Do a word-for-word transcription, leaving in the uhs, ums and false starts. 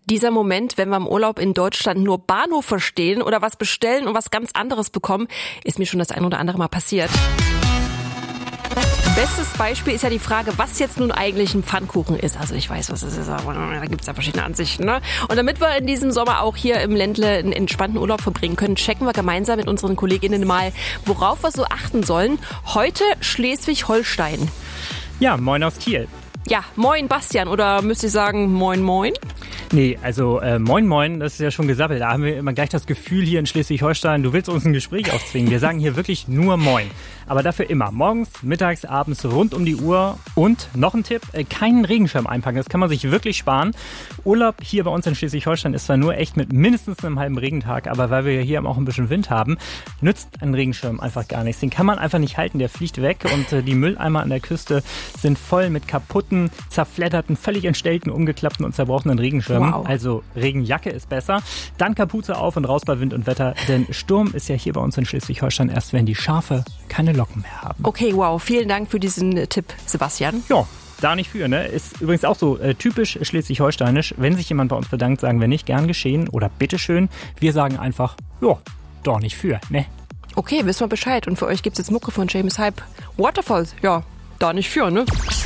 Dieser Moment, wenn wir im Urlaub in Deutschland nur Bahnhof verstehen oder was bestellen und was ganz anderes bekommen, ist mir schon das ein oder andere Mal passiert. Bestes Beispiel ist ja die Frage, was jetzt nun eigentlich ein Pfannkuchen ist. Also ich weiß, was es ist, aber da gibt es ja verschiedene Ansichten. Ne? Und damit wir in diesem Sommer auch hier im Ländle einen entspannten Urlaub verbringen können, checken wir gemeinsam mit unseren Kolleginnen mal, worauf wir so achten sollen. Heute Schleswig-Holstein. Ja, moin aus Kiel. Ja, moin Bastian, oder müsste ich sagen moin moin? Nee, also äh, moin moin, das ist ja schon gesabbelt. Da haben wir immer gleich das Gefühl hier in Schleswig-Holstein, du willst uns ein Gespräch aufzwingen. Wir sagen hier wirklich nur moin. Aber dafür immer morgens, mittags, abends, rund um die Uhr. Und noch ein Tipp, äh, keinen Regenschirm einpacken. Das kann man sich wirklich sparen. Urlaub hier bei uns in Schleswig-Holstein ist zwar nur echt mit mindestens einem halben Regentag, aber weil wir ja hier auch ein bisschen Wind haben, nützt ein Regenschirm einfach gar nichts. Den kann man einfach nicht halten, der fliegt weg. Und äh, die Mülleimer an der Küste sind voll mit kaputten, zerfledderten, völlig entstellten, umgeklappten und zerbrochenen Regenschirmen. Wow. Also Regenjacke ist besser. Dann Kapuze auf und raus bei Wind und Wetter. Denn Sturm ist ja hier bei uns in Schleswig-Holstein erst, wenn die Schafe keine Locken mehr haben. Okay, wow. Vielen Dank für diesen Tipp, Sebastian. Ja, da nicht für, ne? Ist übrigens auch so äh, typisch schleswig-holsteinisch. Wenn sich jemand bei uns bedankt, sagen wir nicht gern geschehen oder bitteschön. Wir sagen einfach, ja, doch nicht für, ne? Okay, wissen wir Bescheid. Und für euch gibt's jetzt Mucke von James Hype. Waterfalls, ja, da nicht für, ne?